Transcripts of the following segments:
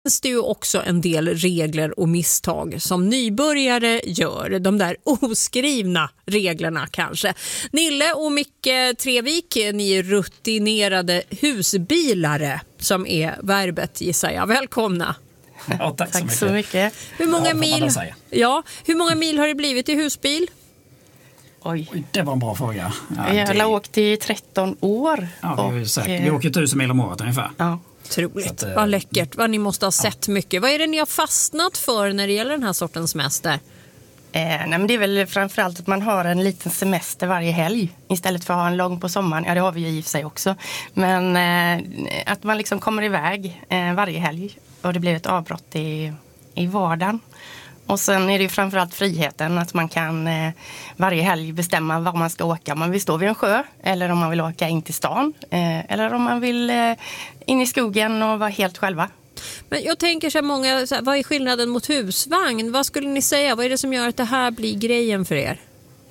finns det ju också en del regler och misstag som nybörjare gör. De där oskrivna reglerna kanske. Nille och Micke Trevik, ni är rutinerade husbilare som är verbet, gissar jag. Välkomna. Ja, tack så mycket. Hur många mil har det blivit i husbil? Oj, det var en bra fråga. Ja, jag har åkt i 13 år. Ja, vi åker 1000 mil om året ungefär. Ja. Otroligt, vad läckert. Vad ni måste ha sett mycket. Vad är det ni har fastnat för när det gäller den här sortens semester? Nej, men det är väl framförallt att man har en liten semester varje helg istället för att ha en lång på sommaren. Ja, det har vi ju i och för sig också. Men att man liksom kommer iväg varje helg och det blir ett avbrott i vardagen. Och sen är det ju framförallt friheten att man kan varje helg bestämma var man ska åka. Om man vill stå vid en sjö eller om man vill åka in till stan eller om man vill in i skogen och vara helt själva. Men jag tänker så här många, vad är skillnaden mot husvagn? Vad skulle ni säga? Vad är det som gör att det här blir grejen för er?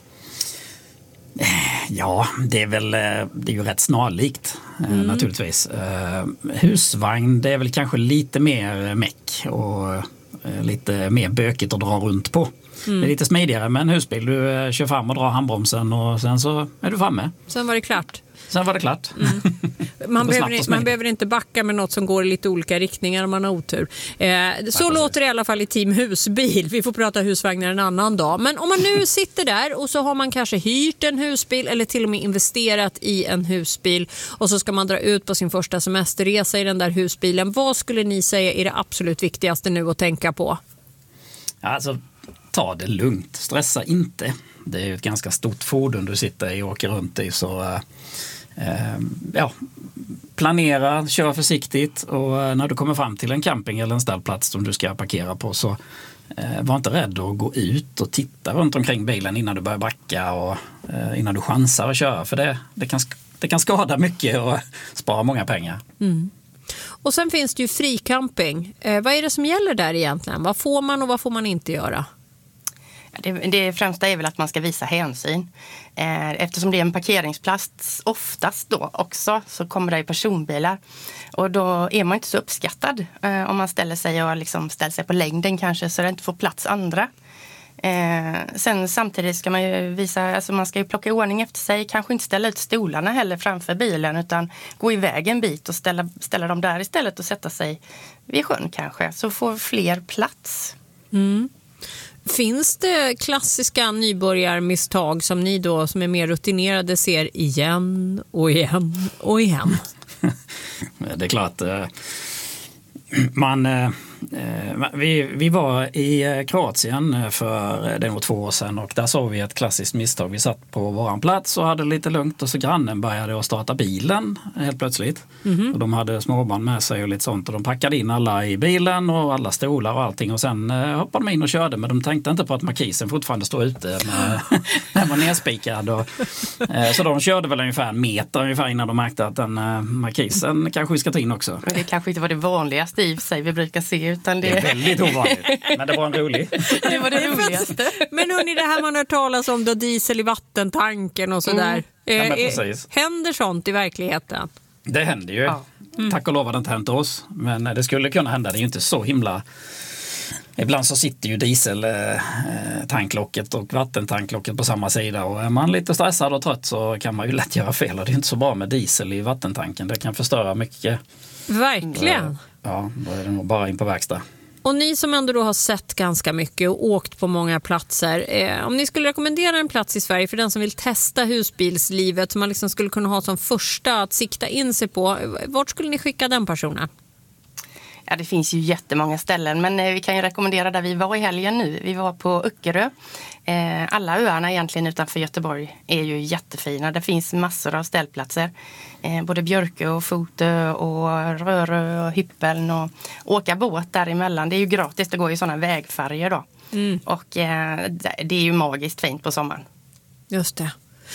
Ja, det är ju rätt snarlikt naturligtvis. Husvagn, det är väl kanske lite mer meck och lite mer bökigt att dra runt på. Det är lite smidigare med en husbil. Du kör fram och drar handbromsen och sen så är du framme. Sen var det klart. Man behöver inte backa med något som går i lite olika riktningar om man har otur. Så låter det i alla fall i Team Husbil. Vi får prata husvagnar en annan dag. Men om man nu sitter där och så har man kanske hyrt en husbil eller till och med investerat i en husbil och så ska man dra ut på sin första semesterresa i den där husbilen. Vad skulle ni säga är det absolut viktigaste nu att tänka på? Alltså, ta det lugnt. Stressa inte. Det är ju ett ganska stort fordon du sitter i och åker runt i, så planera, kör försiktigt och när du kommer fram till en camping eller en ställplats som du ska parkera på, så var inte rädd att gå ut och titta runt omkring bilen innan du börjar backa och innan du chansar att köra, för det kan skada mycket och spara många pengar. Och sen finns det ju fricamping. Vad är det som gäller där egentligen? Vad får man och vad får man inte göra? Det främsta är väl att man ska visa hänsyn. Eftersom det är en parkeringsplats oftast då också, så kommer det ju personbilar. Och då är man inte så uppskattad om man ställer sig på längden kanske, så det inte får plats andra. Sen samtidigt ska man ju visa, alltså man ska ju plocka ordning efter sig, kanske inte ställa ut stolarna heller framför bilen, utan gå iväg en bit och ställa dem där istället och sätta sig vid sjön kanske, så får fler plats. Finns det klassiska nybörjarmisstag som ni då som är mer rutinerade ser igen och igen och igen? Det är klart. Vi var i Kroatien för det var 2 år sedan och där såg vi ett klassiskt misstag. Vi satt på våran plats och hade lite lugnt och så grannen började att starta bilen helt plötsligt. Och de hade småbarn med sig och lite sånt och de packade in alla i bilen och alla stolar och allting och sen hoppade de in och körde, men de tänkte inte på att markisen fortfarande stod ute den var nerspikad så de körde väl ungefär 1 meter innan de märkte att den markisen kanske vi ska ta in också. Men det kanske inte var det vanligaste i sig vi brukar se, utan det är väldigt ovanligt, men det var en rolig. Det var det roligaste. Men hörni, det här man har talat om då, diesel i vattentanken och sådär. Händer sånt i verkligheten? Det händer ju. Ja. Tack och lov har det inte hänt oss, men det skulle kunna hända. Det är ju inte så himla. Ibland så sitter ju dieseltanklocket och vattentanklocket på samma sida och är man lite stressad och trött så kan man ju lätt göra fel och det är inte så bra med diesel i vattentanken. Det kan förstöra mycket. Verkligen. Ja, då är det nog bara in på verkstad. Och ni som ändå då har sett ganska mycket och åkt på många platser, om ni skulle rekommendera en plats i Sverige för den som vill testa husbilslivet som man liksom skulle kunna ha som första att sikta in sig på, vart skulle ni skicka den personen? Ja, det finns ju jättemånga ställen, men vi kan ju rekommendera där vi var i helgen nu. Vi var på Öckerö. Alla öarna egentligen utanför Göteborg är ju jättefina. Det finns massor av ställplatser. Både Björkö och Fotö och Rörö och Hyppeln och åka båt däremellan. Det är ju gratis att gå i sådana vägfärger då. Och det är ju magiskt fint på sommaren. Just det.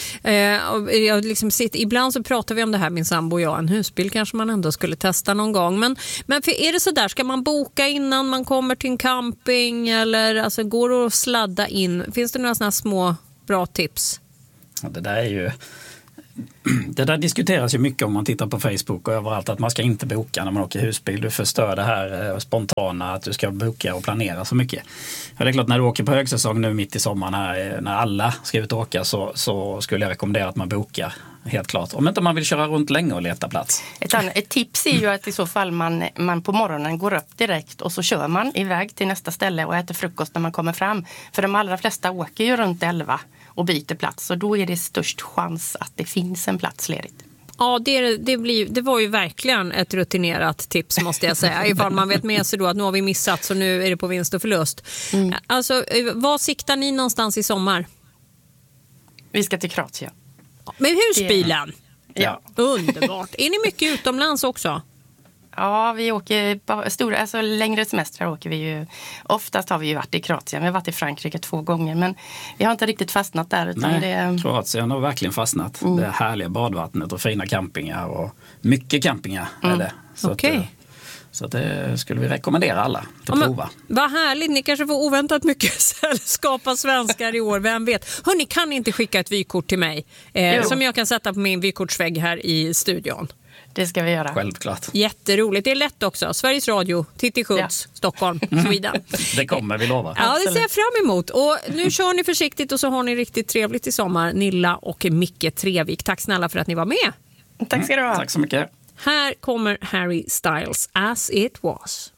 Ibland så pratar vi om det här, min sambo och jag, en husbil kanske man ändå skulle testa någon gång, men för är det så där, ska man boka innan man kommer till en camping eller alltså, går det att sladda in? Finns det några sådana små bra tips? Ja, det där är ju Det där diskuteras ju mycket om man tittar på Facebook och överallt att man ska inte boka när man åker husbil. Du förstör det här spontana att du ska boka och planera så mycket. För det är klart, när du åker på högsäsong nu mitt i sommaren här, när alla ska ut och åka så skulle jag rekommendera att man bokar. Helt klart. Om inte man vill köra runt länge och leta plats. Ett tips är ju att i så fall man på morgonen går upp direkt och så kör man iväg till nästa ställe och äter frukost när man kommer fram. För de allra flesta åker ju runt 11 och byter plats och då är det störst chans att det finns en plats ledigt. Ja, det var ju verkligen ett rutinerat tips måste jag säga. Ifall man vet med sig då att nu har vi missat så nu är det på vinst och förlust. Alltså, vad siktar ni någonstans i sommar? Vi ska till Kroatien. Med husbilen? Ja. Underbart. Är ni mycket utomlands också? Ja, vi åker alltså längre semestrar åker vi ju. Oftast har vi ju varit i Kroatien. Vi har varit i Frankrike 2 gånger men vi har inte riktigt fastnat där. Utan Kroatien har verkligen fastnat. Det härliga badvattnet och fina campingar och mycket campingar är det. Så det skulle vi rekommendera alla att prova. Vad härligt, ni kanske får oväntat mycket sällskap av svenskar i år, vem vet. Hörrni, kan ni inte skicka ett vykort till mig som jag kan sätta på min vykortsvägg här i studion? Det ska vi göra. Självklart. Jätteroligt, det är lätt också. Sveriges Radio, Titti Schultz, Stockholm, Sweden. Det kommer vi lova. Ja, det ser jag fram emot. Och nu kör ni försiktigt och så har ni riktigt trevligt i sommar. Nilla och Micke Trevik, tack snälla för att ni var med. Tack ska du ha. Tack så mycket. Här kommer Harry Styles, As It Was.